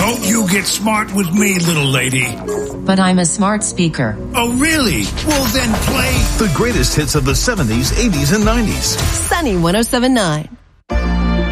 Don't you get smart with me, little lady. But I'm a smart speaker. Oh, really? Well, then play the greatest hits of the 70s, 80s, and 90s. Sunny 107.9.